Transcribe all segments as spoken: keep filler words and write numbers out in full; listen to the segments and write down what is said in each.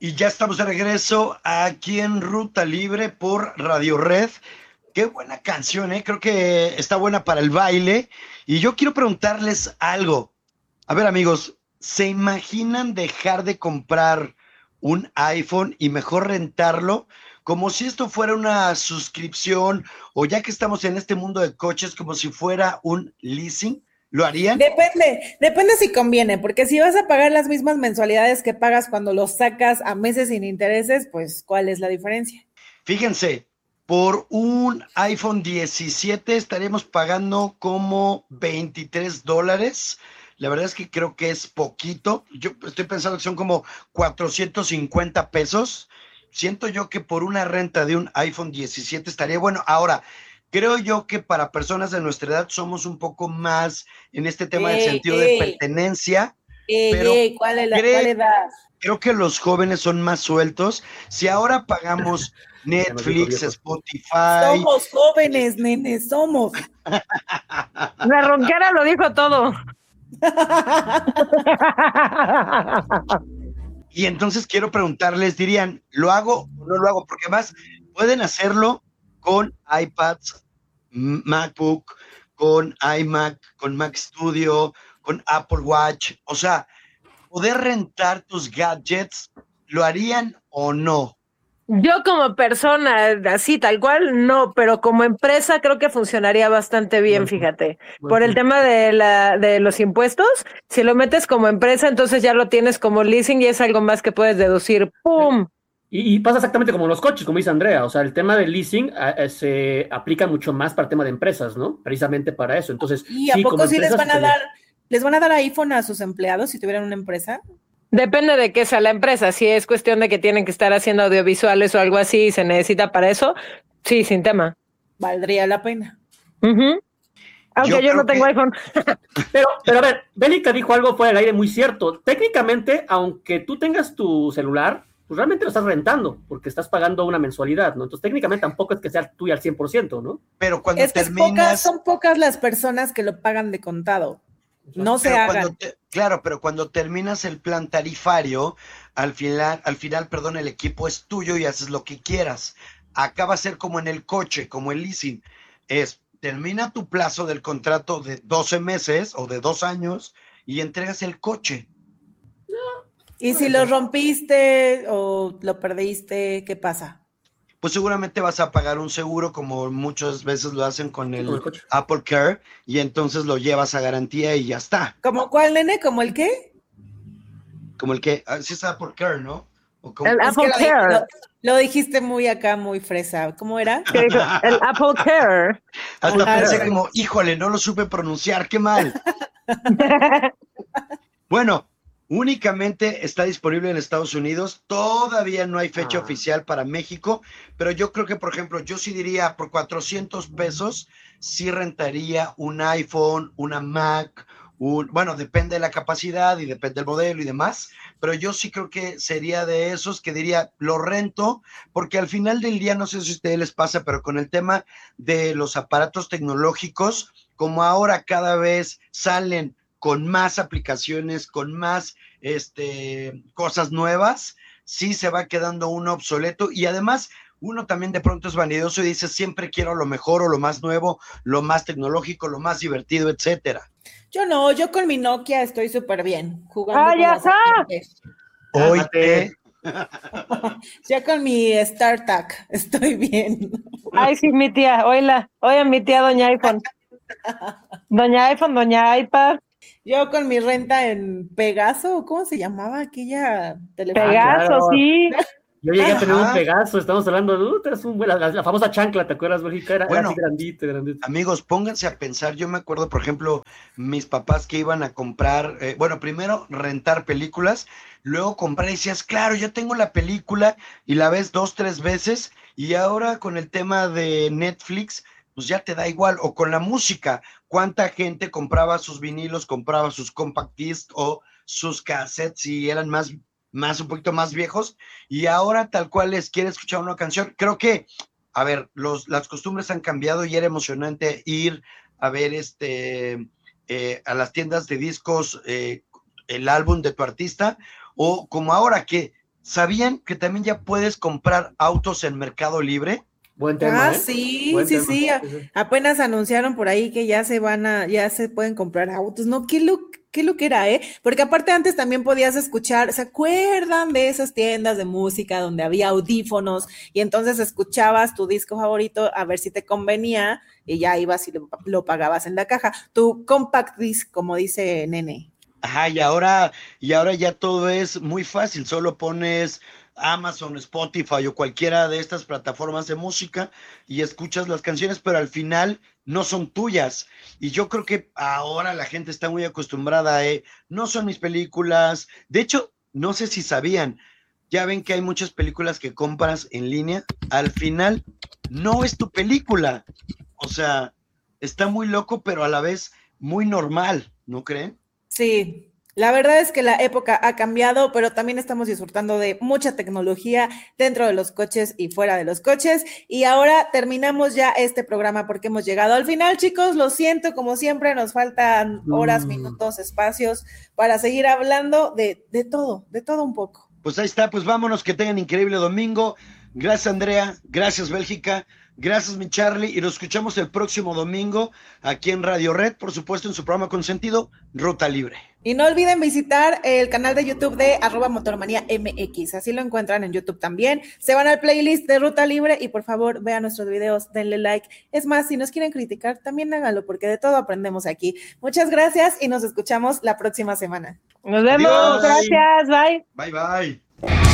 Y ya estamos de regreso aquí en Ruta Libre por Radio Red. Qué buena canción, ¿eh? Creo que está buena para el baile. Y yo quiero preguntarles algo. A ver, amigos, ¿se imaginan dejar de comprar un iPhone y mejor rentarlo? Como si esto fuera una suscripción o ya que estamos en este mundo de coches, como si fuera un leasing. ¿Lo harían? Depende, depende si conviene, porque si vas a pagar las mismas mensualidades que pagas cuando los sacas a meses sin intereses, pues ¿cuál es la diferencia? Fíjense, por un iPhone diecisiete estaríamos pagando como veintitrés dólares. La verdad es que creo que es poquito. Yo estoy pensando que son como cuatrocientos cincuenta pesos. Siento yo que por una renta de un iPhone diecisiete estaría bueno. Ahora, creo yo que para personas de nuestra edad somos un poco más en este tema del Ey, sentido de ey, pertenencia, ey, pero ey, ¿cuál es la, creo cuál edad? creo que los jóvenes son más sueltos. Si ahora pagamos Ya nos dijo Netflix, viejos. Spotify, Somos jóvenes, nene, somos. La ronquera lo dijo todo. y entonces quiero preguntarles, dirían, ¿lo hago o no lo hago? Porque además pueden hacerlo con iPads, M- MacBook, con iMac, con Mac Studio, con Apple Watch. O sea, poder rentar tus gadgets, ¿lo harían o no? Yo como persona, así tal cual, no, pero como empresa creo que funcionaría bastante bien, Buen punto, fíjate. buen Por el punto. tema de la, de los impuestos, si lo metes como empresa, entonces ya lo tienes como leasing y es algo más que puedes deducir. ¡Pum! Y, y pasa exactamente como los coches, como dice Andrea. O sea, el tema del leasing a- a- se aplica mucho más para el tema de empresas, ¿no? Precisamente para eso. Entonces, ¿Y a sí, como poco sí les empresas van a estaría. dar, les van a dar iPhone a sus empleados si tuvieran una empresa? Depende de qué sea la empresa. Si es cuestión de que tienen que estar haciendo audiovisuales o algo así y se necesita para eso, sí, sin tema. Valdría la pena. Ujú. Aunque Yo yo no creo tengo que iPhone. Pero, pero a ver, Bélica dijo algo fuera del aire muy cierto. Técnicamente, aunque tú tengas tu celular, pues realmente lo estás rentando, porque estás pagando una mensualidad, ¿no? Entonces, técnicamente tampoco es que sea tuya al cien por ciento, ¿no? pero cuando Es que es pocas, terminas, son pocas las personas que lo pagan de contado. No se pero cuando hagan. te, claro, pero cuando terminas el plan tarifario, al final, al final, perdón, el equipo es tuyo y haces lo que quieras. Acá va a ser como en el coche, como el leasing. Es, termina tu plazo del contrato de doce meses o de dos años y entregas el coche. Y si Puede lo ser. rompiste o lo perdiste, ¿qué pasa? Pues seguramente vas a pagar un seguro como muchas veces lo hacen con Sí, como el el coche. Apple Care y entonces lo llevas a garantía y ya está. ¿Cómo cuál, nene? ¿Cómo el qué? Como el que, así es Apple Care, ¿no? O como, El Es que Apple lo, Care. lo- lo dijiste muy acá, muy fresa. ¿Cómo era? ¿Qué dijo? El Apple Care. hasta Ah, pensé exacto. como, híjole, no lo supe pronunciar, qué mal. Bueno, únicamente está disponible en Estados Unidos. Todavía no hay fecha Ah. oficial para México, pero yo creo que, por ejemplo, yo sí diría por cuatrocientos pesos, sí rentaría un iPhone, una Mac, un, bueno, depende de la capacidad y depende del modelo y demás, pero yo sí creo que sería de esos que diría, lo rento, porque al final del día, no sé si a ustedes les pasa, pero con el tema de los aparatos tecnológicos, como ahora cada vez salen con más aplicaciones, con más este, cosas nuevas, sí se va quedando uno obsoleto y además uno también de pronto es vanidoso y dice siempre quiero lo mejor o lo más nuevo, lo más tecnológico, lo más divertido, etcétera. Yo no, yo con mi Nokia estoy súper bien, jugando ¡Ay, con la ajá! serpiente. Oye, Ya con mi StarTAC estoy bien. Ay, sí, mi tía, oíla. Oye, mi tía, doña iPhone. Doña iPhone, doña iPad. Yo con mi renta en Pegaso, ¿cómo se llamaba aquella Ah, telefonía? Pegaso, claro. sí. Yo llegué a tener un ajá. Pegaso, estamos hablando de, uh, es un, la, la- la famosa chancla, ¿te acuerdas, Bélgica? Era, era así Bueno, grandito, grandito. amigos, pónganse a pensar, yo me acuerdo, por ejemplo, mis papás que iban a comprar, eh, bueno, primero rentar películas, luego comprar y decías, claro, ya tengo la película y la ves dos, tres veces, y ahora con el tema de Netflix, pues ya te da igual, o con la música, cuánta gente compraba sus vinilos, compraba sus compact disc o sus cassettes y eran más, más, un poquito más viejos, y ahora tal cual les quiere escuchar una canción, creo que a ver, los, las costumbres han cambiado y era emocionante ir a ver este, eh, a las tiendas de discos, eh, el álbum de tu artista, o como ahora que ¿sabían que también ya puedes comprar autos en Mercado Libre? Buen tema, Ah, ¿eh? sí, Buen sí, tema. sí, a- apenas anunciaron por ahí que ya se van a, ya se pueden comprar autos, ¿no? ¿Qué lo, qué lo que era, eh? Porque aparte antes también podías escuchar, ¿se acuerdan de esas tiendas de música donde había audífonos y entonces escuchabas tu disco favorito a ver si te convenía y ya ibas y lo, lo pagabas en la caja? Tu compact disc, como dice Nene. Ajá, y ahora, y ahora ya todo es muy fácil, solo pones Amazon, Spotify o cualquiera de estas plataformas de música y escuchas las canciones, pero al final no son tuyas. Y yo creo que ahora la gente está muy acostumbrada a, eh, no son mis películas. De hecho, no sé si sabían, ya ven que hay muchas películas que compras en línea, al final no es tu película. O sea, está muy loco, pero a la vez muy normal, ¿no creen? Sí, la verdad es que la época ha cambiado, pero también estamos disfrutando de mucha tecnología dentro de los coches y fuera de los coches. Y ahora terminamos ya este programa porque hemos llegado al final, chicos. Lo siento, como siempre, nos faltan horas, Mm. minutos, espacios para seguir hablando de, de todo, de todo un poco. Pues ahí está, pues vámonos, que tengan increíble domingo. Gracias, Andrea. Gracias, Bélgica. Gracias, mi Charlie. Y nos escuchamos el próximo domingo aquí en Radio Red, por supuesto, en su programa consentido, Ruta Libre. Y no olviden visitar el canal de YouTube de arroba motormanía M X, así lo encuentran en YouTube también. Se van al playlist de Ruta Libre y por favor vean nuestros videos, denle like. Es más, si nos quieren criticar, también háganlo, porque de todo aprendemos aquí. Muchas gracias y nos escuchamos la próxima semana. Nos vemos, Adiós. gracias, bye. Bye, bye.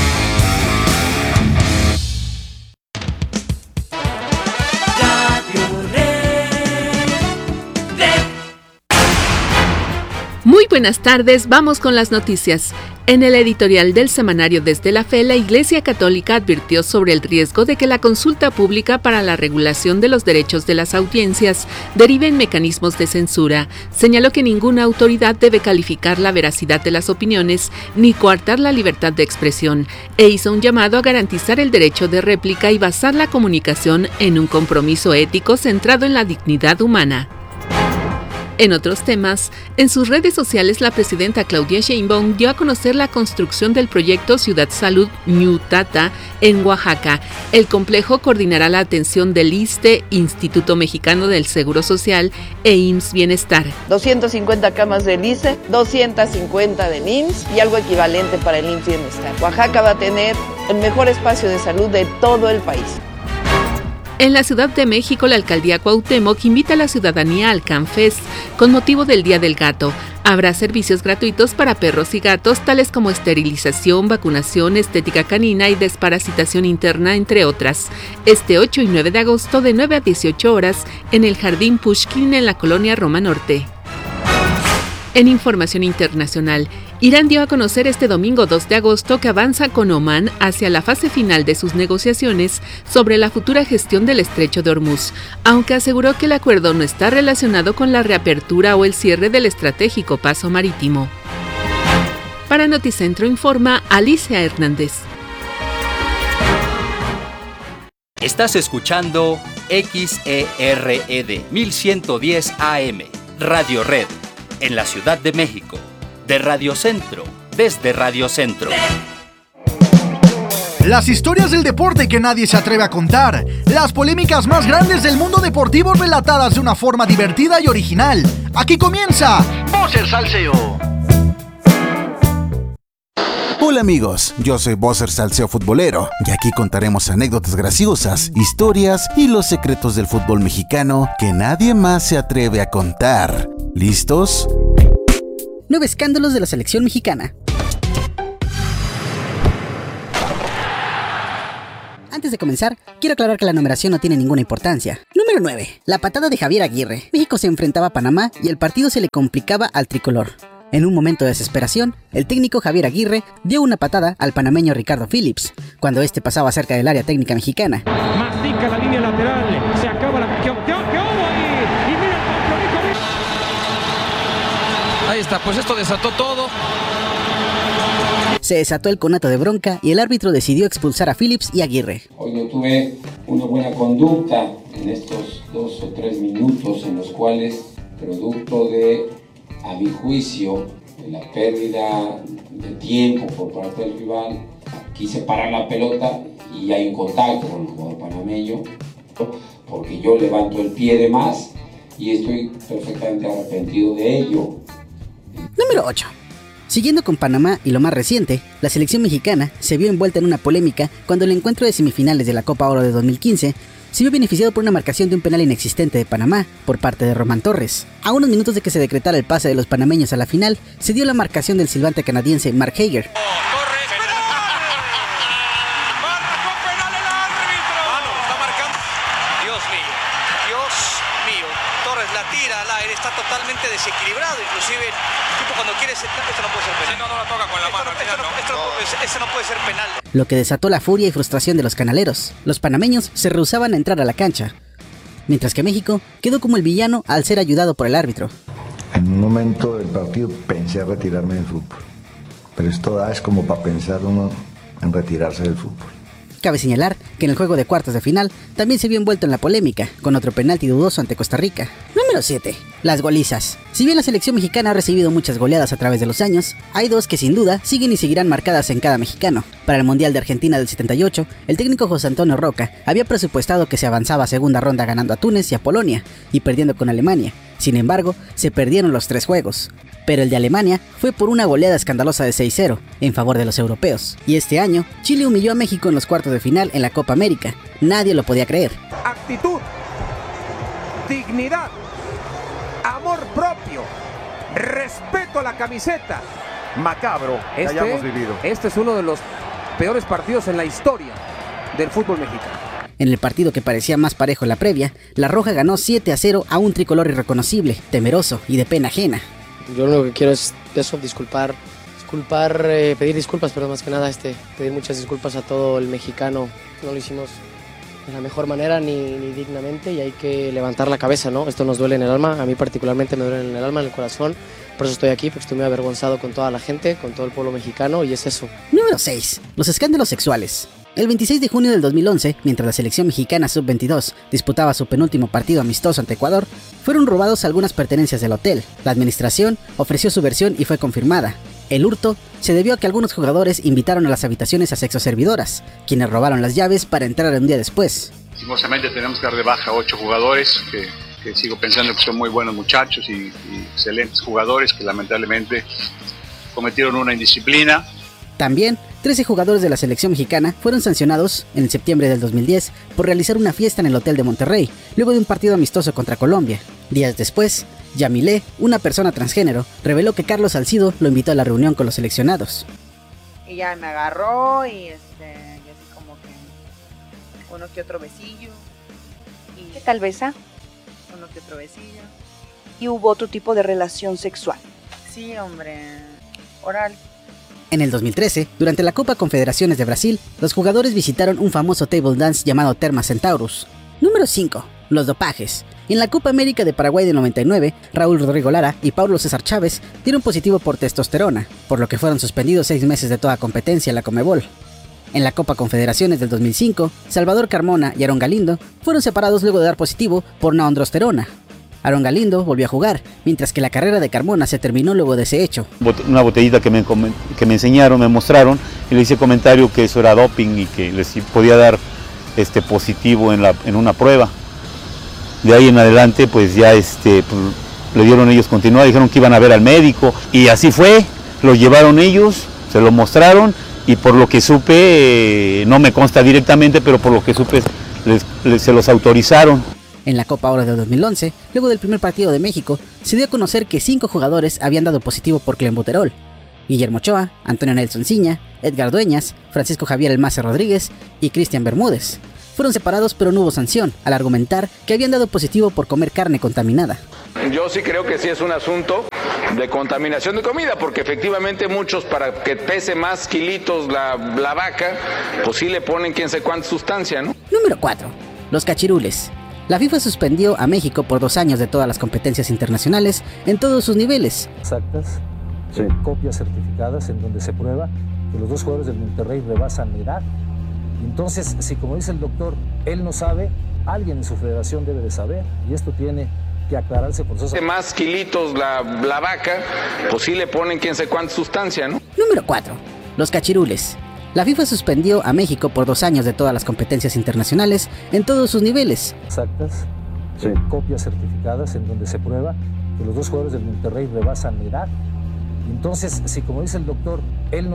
Muy buenas tardes, vamos con las noticias. En el editorial del semanario Desde la Fe, la Iglesia Católica advirtió sobre el riesgo de que la consulta pública para la regulación de los derechos de las audiencias derive en mecanismos de censura. Señaló que ninguna autoridad debe calificar la veracidad de las opiniones ni coartar la libertad de expresión, e hizo un llamado a garantizar el derecho de réplica y basar la comunicación en un compromiso ético centrado en la dignidad humana. En otros temas, en sus redes sociales la presidenta Claudia Sheinbaum dio a conocer la construcción del proyecto Ciudad Salud Ñutata en Oaxaca. El complejo coordinará la atención del I S S S T E, Instituto Mexicano del Seguro Social, e I M S S Bienestar. doscientas cincuenta camas del I S S S T E, doscientas cincuenta del I M S S y algo equivalente para el I M S S Bienestar. Oaxaca va a tener el mejor espacio de salud de todo el país. En la Ciudad de México, la alcaldía Cuauhtémoc invita a la ciudadanía al CanFest con motivo del Día del Gato. Habrá servicios gratuitos para perros y gatos, tales como esterilización, vacunación, estética canina y desparasitación interna, entre otras. Este ocho y nueve de agosto, de nueve a dieciocho horas, en el Jardín Pushkin, en la colonia Roma Norte. En información internacional, Irán dio a conocer este domingo dos de agosto que avanza con Omán hacia la fase final de sus negociaciones sobre la futura gestión del estrecho de Hormuz, aunque aseguró que el acuerdo no está relacionado con la reapertura o el cierre del estratégico paso marítimo. Para Noticentro informa Alicia Hernández. Estás escuchando X E R E D mil ciento diez A M, Radio Red, en la Ciudad de México, de Radio Centro, desde Radio Centro. Las historias del deporte que nadie se atreve a contar, las polémicas más grandes del mundo deportivo relatadas de una forma divertida y original. Aquí comienza Buzzer Salseo. Hola amigos, yo soy Buzzer Salseo Futbolero y aquí contaremos anécdotas graciosas, historias y los secretos del fútbol mexicano que nadie más se atreve a contar. ¿Listos? Nueve escándalos de la selección mexicana. Antes de comenzar, quiero aclarar que la numeración no tiene ninguna importancia. Número nueve. La patada de Javier Aguirre. México se enfrentaba a Panamá y el partido se le complicaba al tricolor. En un momento de desesperación, el técnico Javier Aguirre dio una patada al panameño Ricardo Phillips, cuando este pasaba cerca del área técnica mexicana. Mastica la línea lateral, se acaba la... ¿Qué, qué, qué hubo ahí? Y mira el compromiso. Ahí está, pues esto desató todo. Se desató el conato de bronca y el árbitro decidió expulsar a Phillips y Aguirre. Hoy no tuve una buena conducta en estos dos o tres minutos en los cuales, producto de, a mi juicio, de la pérdida de tiempo por parte del rival, quise parar la pelota y hay un contacto con el jugador panameño, porque yo levanto el pie de más y estoy perfectamente arrepentido de ello. Número ocho. Siguiendo con Panamá y lo más reciente, la selección mexicana se vio envuelta en una polémica cuando el encuentro de semifinales de la Copa Oro de dos mil quince se vio beneficiado por una marcación de un penal inexistente de Panamá por parte de Román Torres. A unos minutos de que se decretara el pase de los panameños a la final, se dio la marcación del silbante canadiense Mark Hager. Está totalmente desequilibrado, inclusive tipo cuando quiere esto no puede ser penal. Si no, no la toca con la mano. Esto no, esto no, esto no, esto no puede ser penal. Lo que desató la furia y frustración de los canaleros. Los panameños se rehusaban a entrar a la cancha, mientras que México quedó como el villano al ser ayudado por el árbitro. En un momento del partido pensé retirarme del fútbol, pero esto da es como para pensar uno en retirarse del fútbol. Cabe señalar que en el juego de cuartos de final también se vio envuelto en la polémica, con otro penalti dudoso ante Costa Rica. Número siete. Las golizas. Si bien la selección mexicana ha recibido muchas goleadas a través de los años, hay dos que sin duda siguen y seguirán marcadas en cada mexicano. Para el Mundial de Argentina del setenta y ocho, el técnico José Antonio Roca había presupuestado que se avanzaba a segunda ronda ganando a Túnez y a Polonia, y perdiendo con Alemania. Sin embargo, se perdieron los tres juegos. Pero el de Alemania fue por una goleada escandalosa de seis cero en favor de los europeos. Y este año, Chile humilló a México en los cuartos de final en la Copa América. Nadie lo podía creer. Actitud, dignidad, amor propio, respeto a la camiseta. Macabro. Este, hayamos vivido. Este es uno de los peores partidos en la historia del fútbol mexicano. En el partido que parecía más parejo en la previa, La Roja ganó siete a cero a un tricolor irreconocible, temeroso y de pena ajena. Yo lo que quiero es eso, disculpar, disculpar, eh, pedir disculpas, pero más que nada este, pedir muchas disculpas a todo el mexicano. No lo hicimos de la mejor manera ni, ni dignamente y hay que levantar la cabeza, ¿no? Esto nos duele en el alma, a mí particularmente me duele en el alma, en el corazón. Por eso estoy aquí, porque estoy muy avergonzado con toda la gente, con todo el pueblo mexicano y es eso. Número seis. Los escándalos sexuales. El veintiséis de junio del dos mil once, mientras la selección mexicana sub veintidós disputaba su penúltimo partido amistoso ante Ecuador, fueron robados algunas pertenencias del hotel. La administración ofreció su versión y fue confirmada. El hurto se debió a que algunos jugadores invitaron a las habitaciones a sexoservidoras, quienes robaron las llaves para entrar un día después. Lastimosamente tenemos que dar de baja a ocho jugadores, que, que sigo pensando que son muy buenos muchachos y, y excelentes jugadores que lamentablemente cometieron una indisciplina. También, trece jugadores de la selección mexicana fueron sancionados en septiembre del dos mil diez por realizar una fiesta en el hotel de Monterrey, luego de un partido amistoso contra Colombia. Días después, Yamilé, una persona transgénero, reveló que Carlos Salcido lo invitó a la reunión con los seleccionados. Y ya me agarró y este, y así como que uno que otro besillo. Y ¿qué tal besa? Uno que otro besillo. ¿Y hubo otro tipo de relación sexual? Sí, hombre, oral. En el dos mil trece, durante la Copa Confederaciones de Brasil, los jugadores visitaron un famoso table dance llamado Terma Centaurus. Número cinco. Los dopajes. En la Copa América de Paraguay de noventa y nueve, Raúl Rodrigo Lara y Paulo César Chávez dieron positivo por testosterona, por lo que fueron suspendidos seis meses de toda competencia en la Conmebol. En la Copa Confederaciones del dos mil cinco, Salvador Carmona y Aarón Galindo fueron separados luego de dar positivo por naondrosterona. Aarón Galindo volvió a jugar, mientras que la carrera de Carmona se terminó luego de ese hecho. Una botellita que me, que me enseñaron, me mostraron, y le hice comentario que eso era doping y que les podía dar este, positivo en, la, en una prueba. De ahí en adelante, pues ya este, pues, le dieron ellos continuidad, dijeron que iban a ver al médico, y así fue, lo llevaron ellos, se lo mostraron, y por lo que supe, eh, no me consta directamente, pero por lo que supe, les, les, se los autorizaron. En la Copa Oro de dos mil once, luego del primer partido de México, se dio a conocer que cinco jugadores habían dado positivo por clenbuterol. Guillermo Ochoa, Antonio Nelson Ciña, Edgar Dueñas, Francisco Javier El Mace Rodríguez y Cristian Bermúdez. Fueron separados pero no hubo sanción, al argumentar que habían dado positivo por comer carne contaminada. Yo sí creo que sí es un asunto de contaminación de comida, porque efectivamente muchos, para que pese más kilitos la, la vaca, pues sí le ponen quién sé cuánta sustancia, ¿no? Número cuatro. Los cachirules. La FIFA suspendió a México por dos años de todas las competencias internacionales en todos sus niveles. Exactas, sí. Copias certificadas en donde se prueba que los dos jugadores del Monterrey rebasan la edad. Entonces, si como dice el doctor, él no sabe, alguien en su federación debe de saber, y esto tiene que aclararse por eso. Más kilitos la, la vaca, pues sí le ponen quién sé cuánta sustancia, ¿no? Número cuatro. Los cachirules. La FIFA suspendió a México por dos años de todas las competencias internacionales en todos sus niveles. Actas, sí. Copias certificadas en donde se prueba que los dos jugadores del Monterrey rebasan edad. Entonces, si como dice el doctor,